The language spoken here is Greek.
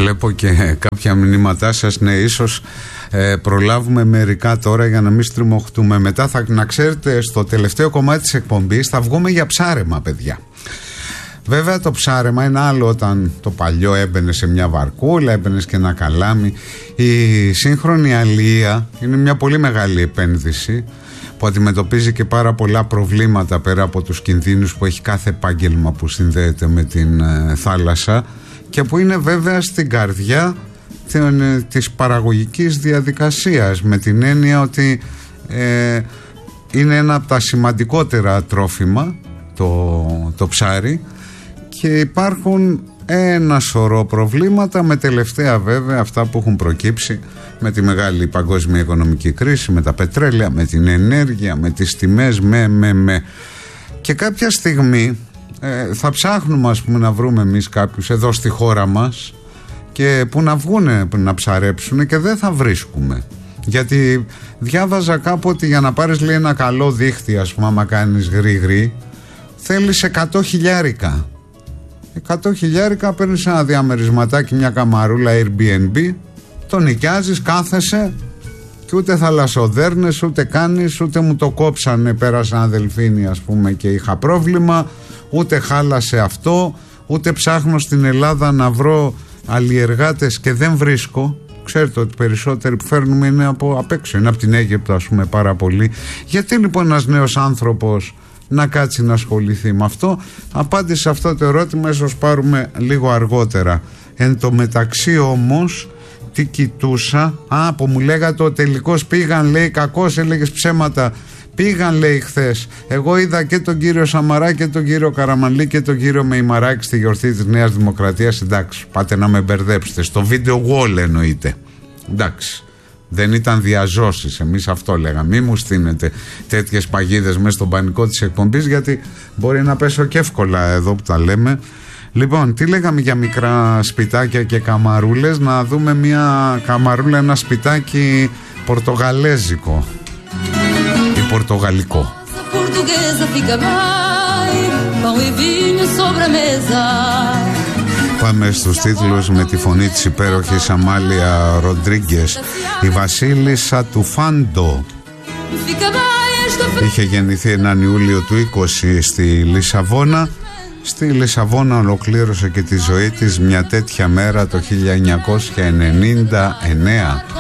Βλέπω και κάποια μηνύματά σας. Ναι, ίσως προλάβουμε μερικά τώρα για να μην στριμωχτούμε. Μετά να ξέρετε, στο τελευταίο κομμάτι της εκπομπής θα βγούμε για ψάρεμα, παιδιά. Βέβαια το ψάρεμα είναι άλλο όταν το παλιό έμπαινε σε μια βαρκούλα, έμπαινες και ένα καλάμι. Η σύγχρονη αλία είναι μια πολύ μεγάλη επένδυση που αντιμετωπίζει και πάρα πολλά προβλήματα πέρα από τους κινδύνους που έχει κάθε επάγγελμα που συνδέεται με την θάλασσα και που είναι βέβαια στην καρδιά της παραγωγικής διαδικασίας, με την έννοια ότι είναι ένα από τα σημαντικότερα τρόφιμα το ψάρι και υπάρχουν ένα σωρό προβλήματα, με τελευταία βέβαια αυτά που έχουν προκύψει με τη μεγάλη παγκόσμια οικονομική κρίση, με τα πετρέλαια, με την ενέργεια, με τις τιμές, και κάποια στιγμή θα ψάχνουμε, ας πούμε, να βρούμε εμείς κάποιους εδώ στη χώρα μας και που να βγούνε να ψαρέψουν και δεν θα βρίσκουμε. Γιατί διάβαζα κάπου ότι για να πάρεις, λέει, ένα καλό δίχτυ, ας πούμε, άμα κάνεις γρήγορη, θέλεις 100 χιλιάρικα. 100 χιλιάρικα παίρνεις ένα διαμερισματάκι, μια καμαρούλα Airbnb, το νοικιάζεις, κάθεσαι και ούτε θαλασσοδέρνες, ούτε κάνεις, ούτε μου το κόψανε, πέρασα ένα δελφίνι, ας πούμε, και είχα πρόβλημα, ούτε χάλασε αυτό, ούτε ψάχνω στην Ελλάδα να βρω αλλιεργάτες και δεν βρίσκω. Ξέρετε ότι περισσότεροι που φέρνουμε είναι απ' έξω, είναι από την Αίγυπτο, ας πούμε, πάρα πολύ. Γιατί λοιπόν ένας νέος άνθρωπος να κάτσει να ασχοληθεί με αυτό? Απάντηση σε αυτό το ερώτημα ίσως πάρουμε λίγο αργότερα. Εν τω μεταξύ όμως, τι κοιτούσα, που μου λέγατε ο τελικός πήγαν, λέει, κακώς, έλεγες ψέματα. Πήγαν, λέει, χθες. Εγώ είδα και τον κύριο Σαμαρά και τον κύριο Καραμανλή και τον κύριο Μεϊμαράκη στη γιορτή της Νέας Δημοκρατίας. Εντάξει, πάτε να με μπερδέψετε. Στο βίντεο wall εννοείται. Εντάξει. Δεν ήταν διαζώσεις, εμείς αυτό λέγαμε. Μη μου στείνετε τέτοιες παγίδες μέσα στον πανικό της εκπομπής, γιατί μπορεί να πέσω και εύκολα εδώ που τα λέμε. Λοιπόν, τι λέγαμε για μικρά σπιτάκια και καμαρούλες? Να δούμε μια καμαρούλα, ένα σπιτάκι πορτογαλέζικο ή πορτογαλικό. Πάμε στους τίτλους με τη φωνή της υπέροχης Αμάλια Ροντρίγκες. Η βασίλισσα του Φάντο είχε γεννηθεί έναν Ιούλιο του 20 στη Λισαβόνα. Στη Λισαβόνα ολοκλήρωσε και τη ζωή της μια τέτοια μέρα το 1999.